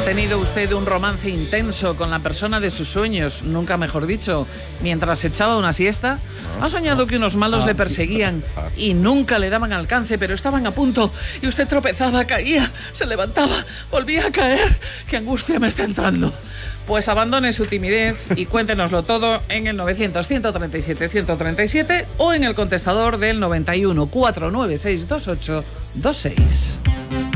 tenido usted un romance intenso con la persona de sus sueños, nunca mejor dicho, mientras echaba una siesta? ¿Ha soñado que unos malos le perseguían y nunca le daban alcance, pero estaban a punto y usted tropezaba, caía, se levantaba, volvía a caer? ¡Qué angustia me está entrando! Pues abandone su timidez y cuéntenoslo todo en el 900-137-137 o en el contestador del 91 496 28 26.